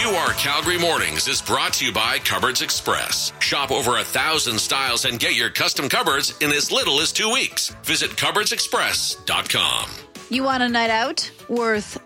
QR Calgary Mornings is brought to you by Cupboards Express. Shop over 1,000 styles and get your custom cupboards in as little as 2 weeks. Visit cupboardsexpress.com. You want a night out worth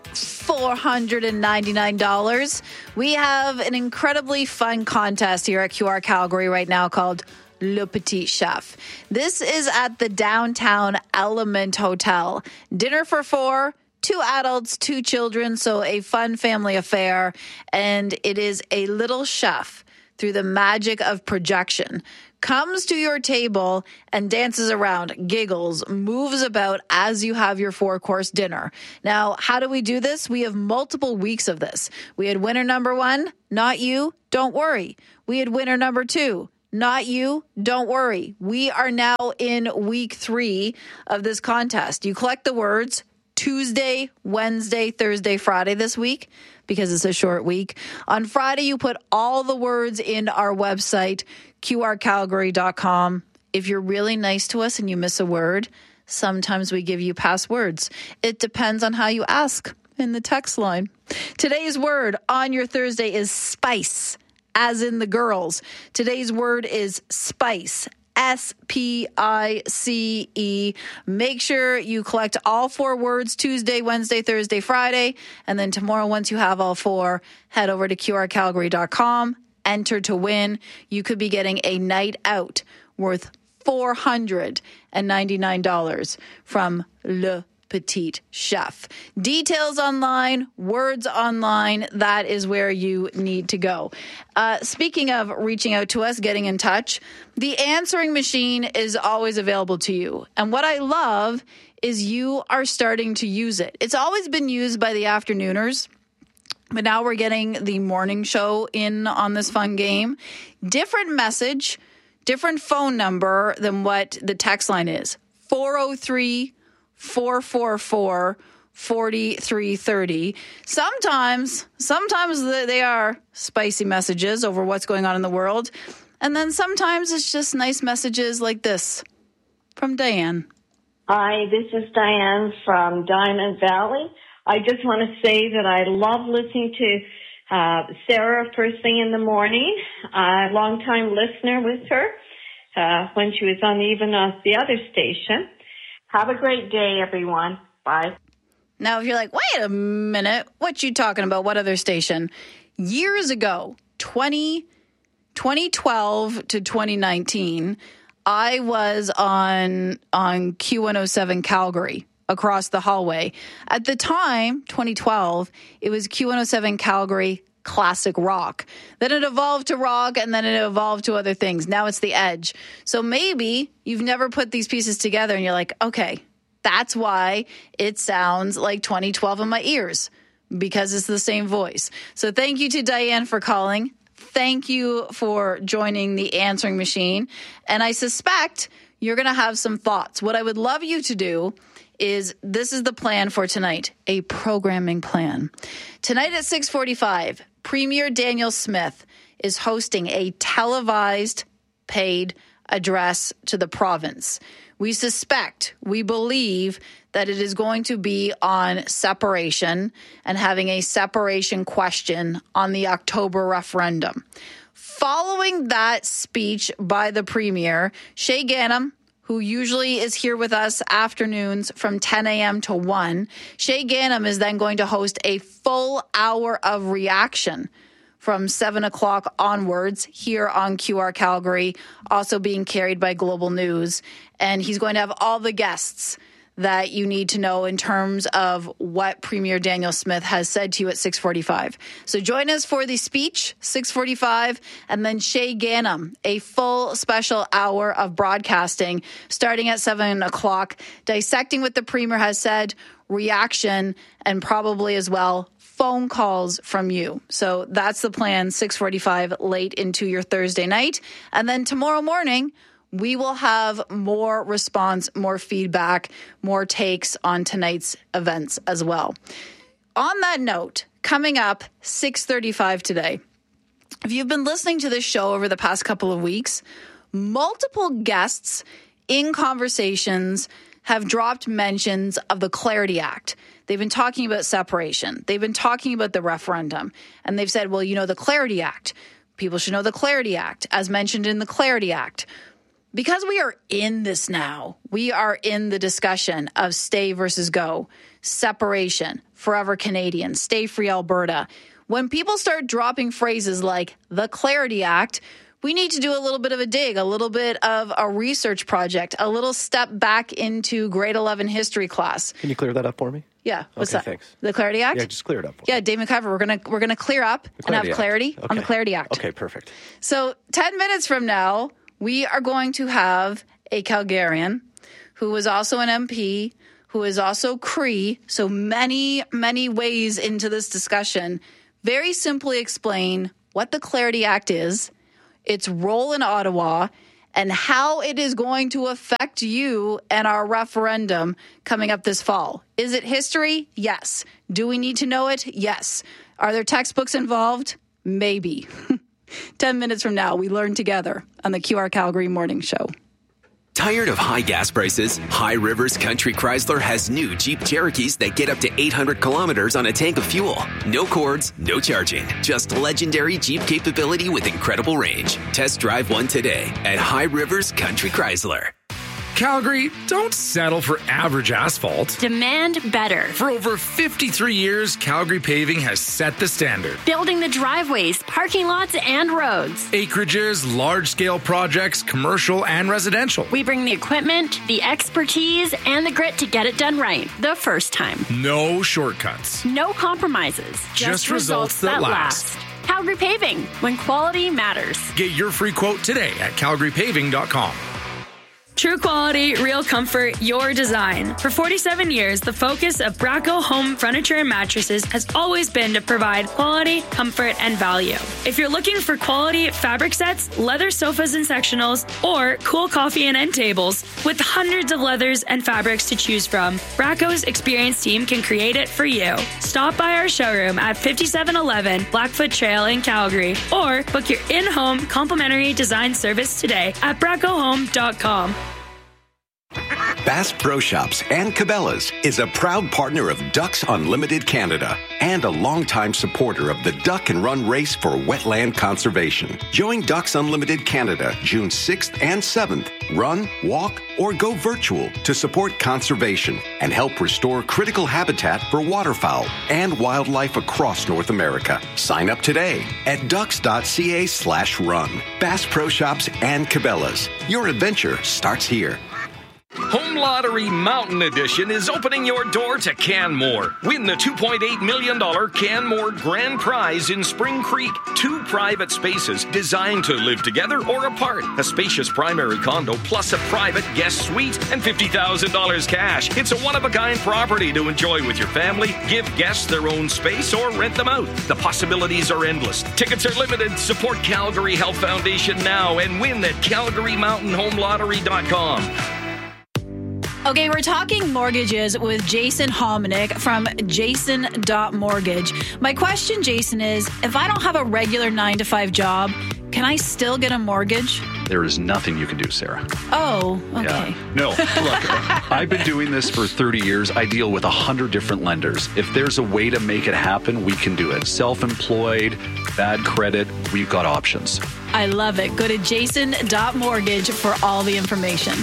$499? We have an incredibly fun contest here at QR Calgary right now called Le Petit Chef. This is at the downtown Element Hotel. Dinner for 4, 2 adults, 2 children, so a fun family affair. And it is a little chef, through the magic of projection, comes to your table and dances around, giggles, moves about as you have your 4-course dinner. Now, how do we do this? We have multiple weeks of this. We had winner number 1, not you, don't worry. We had winner number 2, not you, don't worry. We are now in week 3 of this contest. You collect the words Tuesday, Wednesday, Thursday, Friday this week, because it's a short week. On Friday, you put all the words in our website, qrcalgary.com. If you're really nice to us and you miss a word, sometimes we give you passwords. It depends on how you ask in the text line. Today's word on your Thursday is spice, as in the girls. Today's word is spice. SPICE. Make sure you collect all 4 words Tuesday, Wednesday, Thursday, Friday. And then tomorrow, once you have all 4, head over to qrcalgary.com. Enter to win. You could be getting a night out worth $499 from Le Petit Chef. Details online, words online, that is where you need to go. Speaking of reaching out to us, getting in touch, the answering machine is always available to you. And what I love is you are starting to use it. It's always been used by the afternooners, but now we're getting the morning show in on this fun game. Different message, different phone number than what the text line is. 403-444-4330. Sometimes they are spicy messages over what's going on in the world. And then sometimes it's just nice messages like this from Diane. Hi, this is Diane from Diamond Valley. I just want to say that I love listening to Sarah first thing in the morning. Long-time listener with her when she was on the other station. Have a great day, everyone. Bye. Now, if you're like, wait a minute, what you talking about? What other station? Years ago, 2012 to 2019, I was on Q107 Calgary across the hallway. At the time, 2012, it was Q107 Calgary Classic Rock. Then it evolved to rock, and then it evolved to other things. Now it's the Edge. So maybe you've never put these pieces together and you're like, okay, that's why it sounds like 2012 in my ears, because it's the same voice. So thank you to Diane for calling. Thank you for joining the answering machine. And I suspect you're going to have some thoughts. What I would love you to do is, this is the plan for tonight, a programming plan. Tonight at 6:45, Premier Danielle Smith is hosting a televised paid address to the province. We believe that it is going to be on separation and having a separation question on the October referendum. Following that speech by the Premier, Shay Ganem, who usually is here with us afternoons from 10 a.m. to 1. Shay Ganem is then going to host a full hour of reaction from 7 o'clock onwards here on QR Calgary, also being carried by Global News. And he's going to have all the guests that you need to know in terms of what Premier Danielle Smith has said to you at 6:45. So join us for the speech, 6:45, and then Shay Ganem, a full special hour of broadcasting starting at 7 o'clock, dissecting what the Premier has said, reaction, and probably as well phone calls from you. So that's the plan, 6:45 late into your Thursday night. And then tomorrow morning, we will have more response, more feedback, more takes on tonight's events as well. On that note, coming up 6:35 today, if you've been listening to this show over the past couple of weeks, multiple guests in conversations have dropped mentions of the Clarity Act. They've been talking about separation. They've been talking about the referendum. And they've said, well, the Clarity Act. People should know the Clarity Act, as mentioned in the Clarity Act. Because we are in this now, we are in the discussion of stay versus go, separation, forever Canadian, stay free Alberta. When people start dropping phrases like the Clarity Act, we need to do a little bit of a dig, a little bit of a research project, a little step back into grade 11 history class. Can you clear that up for me? Yeah. What's okay, that? Thanks. The Clarity Act? Yeah, just clear it up. Yeah, Dave McIver, we're gonna clear up and have clarity on the Clarity Act. Okay, perfect. So 10 minutes from now, we are going to have a Calgarian who was also an MP, who is also Cree, so many, many ways into this discussion, very simply explain what the Clarity Act is, its role in Ottawa, and how it is going to affect you and our referendum coming up this fall. Is it history? Yes. Do we need to know it? Yes. Are there textbooks involved? Maybe. 10 minutes from now, we learn together on the QR Calgary Morning Show. Tired of high gas prices? High Rivers Country Chrysler has new Jeep Cherokees that get up to 800 kilometers on a tank of fuel. No cords, no charging. Just legendary Jeep capability with incredible range. Test drive one today at High Rivers Country Chrysler. Calgary, don't settle for average asphalt. Demand better. For over 53 years, Calgary Paving has set the standard. Building the driveways, parking lots, and roads. Acreages, large-scale projects, commercial and residential. We bring the equipment, the expertise, and the grit to get it done right the first time. No shortcuts. No compromises. Just results that last. Calgary Paving, when quality matters. Get your free quote today at calgarypaving.com. True quality, real comfort, your design. For 47 years, the focus of Bracco Home Furniture and Mattresses has always been to provide quality, comfort, and value. If you're looking for quality fabric sets, leather sofas and sectionals, or cool coffee and end tables, with hundreds of leathers and fabrics to choose from, Bracco's experienced team can create it for you. Stop by our showroom at 5711 Blackfoot Trail in Calgary, or book your in-home complimentary design service today at braccohome.com. Bass Pro Shops and Cabela's is a proud partner of Ducks Unlimited Canada and a longtime supporter of the Duck and Run Race for Wetland Conservation. Join Ducks Unlimited Canada June 6th and 7th. Run, walk, or go virtual to support conservation and help restore critical habitat for waterfowl and wildlife across North America. Sign up today at ducks.ca/run. Bass Pro Shops and Cabela's. Your adventure starts here. Home Lottery Mountain Edition is opening your door to Canmore. Win the $2.8 million Canmore Grand Prize in Spring Creek. 2 private spaces designed to live together or apart. A spacious primary condo plus a private guest suite and $50,000 cash. It's a one-of-a-kind property to enjoy with your family. Give guests their own space or rent them out. The possibilities are endless. Tickets are limited. Support Calgary Health Foundation now and win at CalgaryMountainHomeLottery.com. Okay, we're talking mortgages with Jason Hominick from Jason.Mortgage. My question, Jason, is if I don't have a regular 9-to-5 job, can I still get a mortgage? There is nothing you can do, Sarah. Oh, okay. Yeah. No, look, I've been doing this for 30 years. I deal with 100 different lenders. If there's a way to make it happen, we can do it. Self-employed, bad credit, we've got options. I love it. Go to Jason.Mortgage for all the information.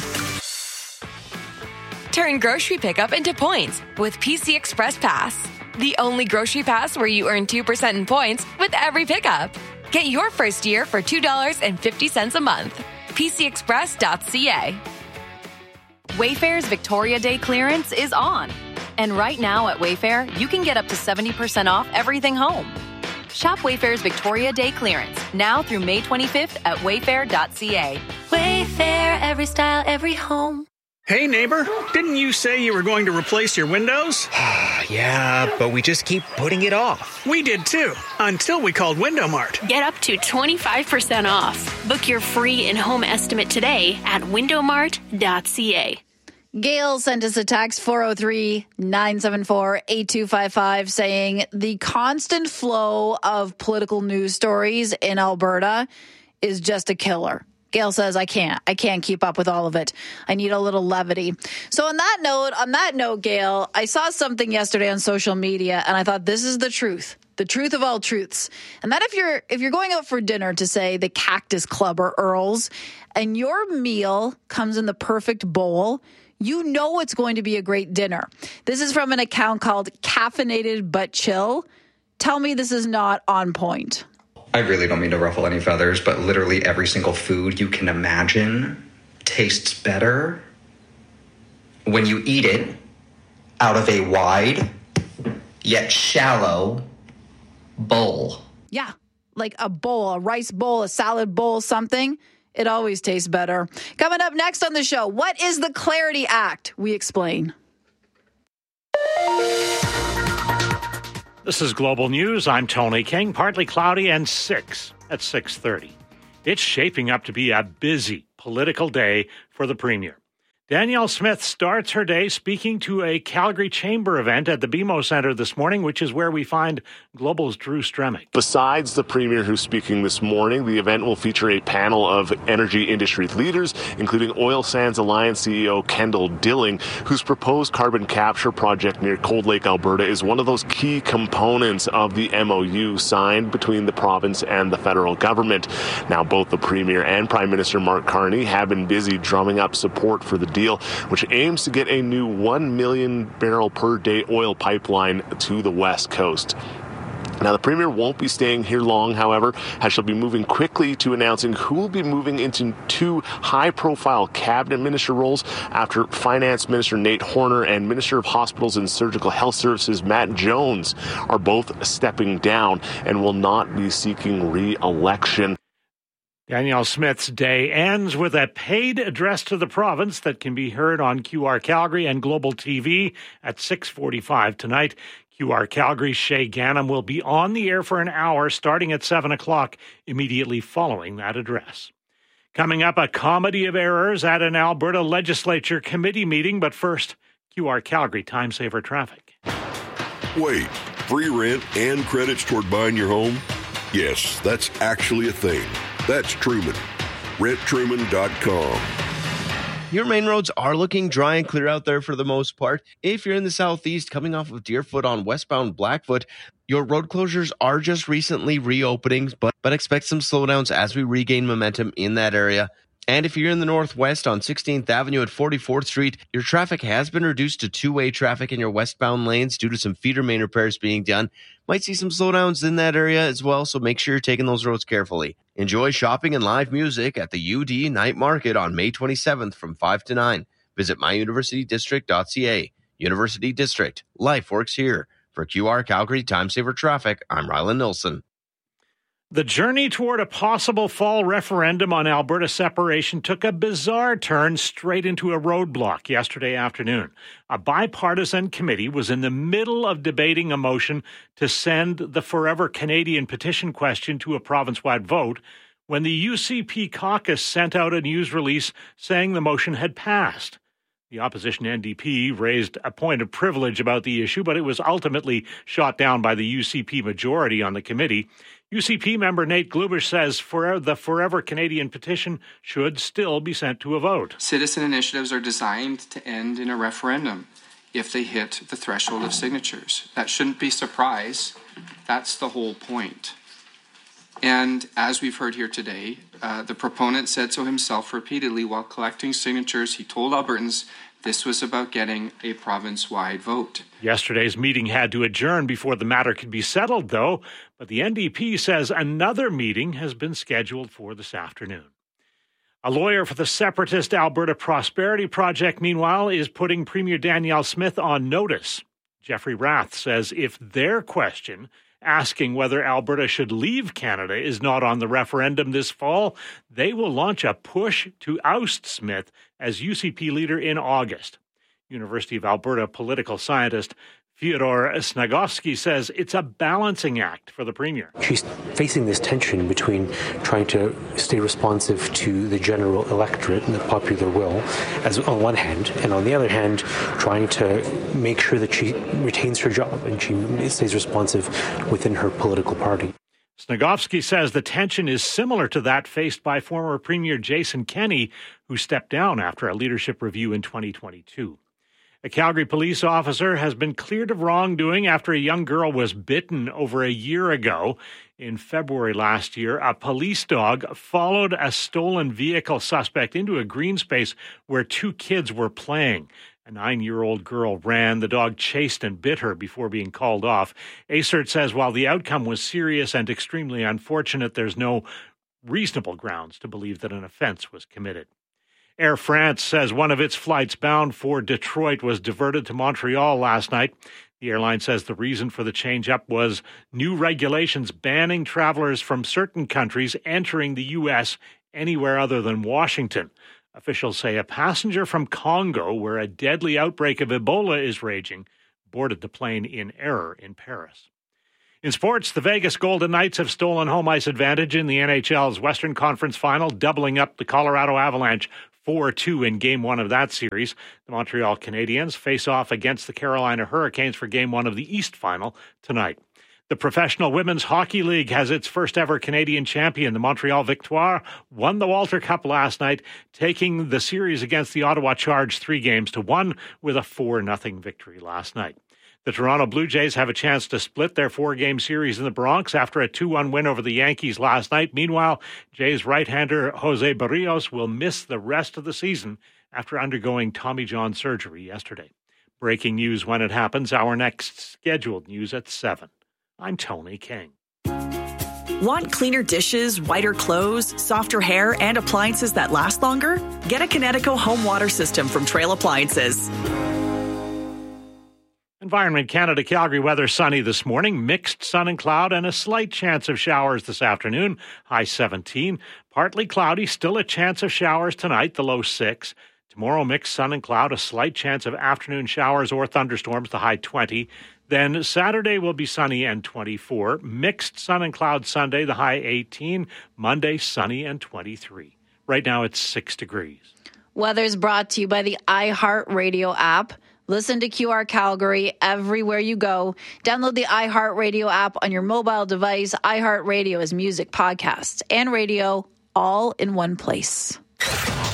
Turn grocery pickup into points with PC Express Pass. The only grocery pass where you earn 2% in points with every pickup. Get your first year for $2.50 a month. PCExpress.ca. Wayfair's Victoria Day clearance is on. And right now at Wayfair, you can get up to 70% off everything home. Shop Wayfair's Victoria Day clearance now through May 25th at wayfair.ca. Wayfair, every style, every home. Hey, neighbor, didn't you say you were going to replace your windows? Yeah, but we just keep putting it off. We did too, until we called Window Mart. Get up to 25% off. Book your free in-home estimate today at windowmart.ca. Gail sent us a text 403-974-8255 saying the constant flow of political news stories in Alberta is just a killer. Gail says, I can't keep up with all of it. I need a little levity. So on that note, Gail, I saw something yesterday on social media and I thought this is the truth of all truths. And that if you're going out for dinner to say the Cactus Club or Earl's and your meal comes in the perfect bowl, you know it's going to be a great dinner. This is from an account called Caffeinated But Chill. Tell me this is not on point. I really don't mean to ruffle any feathers, but literally every single food you can imagine tastes better when you eat it out of a wide yet shallow bowl. Yeah, like a bowl, a rice bowl, a salad bowl, something. It always tastes better. Coming up next on the show, what is the Clarity Act? We explain. This is Global News. I'm Tony King. Partly cloudy and 6 at 6:30. It's shaping up to be a busy political day for the Premier. Danielle Smith starts her day speaking to a Calgary Chamber event at the BMO Centre this morning, which is where we find Global's Drew Stremick. Besides the Premier who's speaking this morning, the event will feature a panel of energy industry leaders, including Oil Sands Alliance CEO Kendall Dilling, whose proposed carbon capture project near Cold Lake, Alberta, is one of those key components of the MOU signed between the province and the federal government. Now, both the Premier and Prime Minister Mark Carney have been busy drumming up support for the deal, which aims to get a new 1 million barrel per day oil pipeline to the West Coast. Now, the Premier won't be staying here long, however, as she'll be moving quickly to announcing who will be moving into 2 high-profile cabinet minister roles after Finance Minister Nate Horner and Minister of Hospitals and Surgical Health Services Matt Jones are both stepping down and will not be seeking re-election. Danielle Smith's day ends with a paid address to the province that can be heard on QR Calgary and Global TV at 6:45 tonight. QR Calgary's Shay Ganem will be on the air for an hour starting at 7 o'clock immediately following that address. Coming up, a comedy of errors at an Alberta Legislature committee meeting, but first, QR Calgary Time Saver Traffic. Wait, free rent and credits toward buying your home? Yes, that's actually a thing. That's Truman. RentTruman.com. Your main roads are looking dry and clear out there for the most part. If you're in the southeast coming off of Deerfoot on westbound Blackfoot, your road closures are just recently reopening, but expect some slowdowns as we regain momentum in that area. And if you're in the northwest on 16th Avenue at 44th Street, your traffic has been reduced to two-way traffic in your westbound lanes due to some feeder main repairs being done. Might see some slowdowns in that area as well, so make sure you're taking those roads carefully. Enjoy shopping and live music at the UD Night Market on May 27th from 5 to 9. Visit myuniversitydistrict.ca. University District. Life works here. For QR Calgary Time Saver Traffic, I'm Rylan Nilsson. The journey toward a possible fall referendum on Alberta separation took a bizarre turn straight into a roadblock yesterday afternoon. A bipartisan committee was in the middle of debating a motion to send the Forever Canadian petition question to a province-wide vote when the UCP caucus sent out a news release saying the motion had passed. The opposition NDP raised a point of privilege about the issue, but it was ultimately shot down by the UCP majority on the committee. UCP member Nate Glubish says the Forever Canadian petition should still be sent to a vote. Citizen initiatives are designed to end in a referendum if they hit the threshold of signatures. That shouldn't be a surprise. That's the whole point. And as we've heard here today, the proponent said so himself repeatedly while collecting signatures. He told Albertans this was about getting a province-wide vote. Yesterday's meeting had to adjourn before the matter could be settled, though, but the NDP says another meeting has been scheduled for this afternoon. A lawyer for the separatist Alberta Prosperity Project, meanwhile, is putting Premier Danielle Smith on notice. Jeffrey Rath says if their question asking whether Alberta should leave Canada is not on the referendum this fall, they will launch a push to oust Smith as UCP leader in August. University of Alberta political scientist Fyodor Snagovsky says it's a balancing act for the Premier. She's facing this tension between trying to stay responsive to the general electorate and the popular will, as on one hand, and on the other hand, trying to make sure that she retains her job and she stays responsive within her political party. Snigovsky says the tension is similar to that faced by former Premier Jason Kenney, who stepped down after a leadership review in 2022. A Calgary police officer has been cleared of wrongdoing after a young girl was bitten over a year ago. In February last year, a police dog followed a stolen vehicle suspect into a green space where two kids were playing. A 9-year-old girl ran. The dog chased and bit her before being called off. ACERT says while the outcome was serious and extremely unfortunate, there's no reasonable grounds to believe that an offense was committed. Air France says one of its flights bound for Detroit was diverted to Montreal last night. The airline says the reason for the change-up was new regulations banning travelers from certain countries entering the U.S. anywhere other than Washington. Officials say a passenger from Congo, where a deadly outbreak of Ebola is raging, boarded the plane in error in Paris. In sports, the Vegas Golden Knights have stolen home ice advantage in the NHL's Western Conference Final, doubling up the Colorado Avalanche 4-2 in Game 1 of that series. The Montreal Canadiens face off against the Carolina Hurricanes for Game 1 of the East Final tonight. The Professional Women's Hockey League has its first ever Canadian champion. The Montreal Victoire won the Walter Cup last night, taking the series against the Ottawa Charge 3-1 with a 4-0 victory last night. The Toronto Blue Jays have a chance to split their 4-game series in the Bronx after a 2-1 win over the Yankees last night. Meanwhile, Jays right-hander Jose Barrios will miss the rest of the season after undergoing Tommy John surgery yesterday. Breaking news when it happens. Our next scheduled news at 7. I'm Tony King. Want cleaner dishes, whiter clothes, softer hair, and appliances that last longer? Get a Kinetico home water system from Trail Appliances. Environment Canada Calgary weather sunny this morning, mixed sun and cloud, and a slight chance of showers this afternoon, high 17. Partly cloudy, still a chance of showers tonight, the low 6. Tomorrow, mixed sun and cloud, a slight chance of afternoon showers or thunderstorms, the high 20. Then Saturday will be sunny and 24. Mixed sun and cloud Sunday, the high 18. Monday, sunny and 23. Right now, it's 6 degrees. Weather's brought to you by the iHeartRadio app. Listen to QR Calgary everywhere you go. Download the iHeartRadio app on your mobile device. iHeartRadio is music, podcasts, and radio all in one place.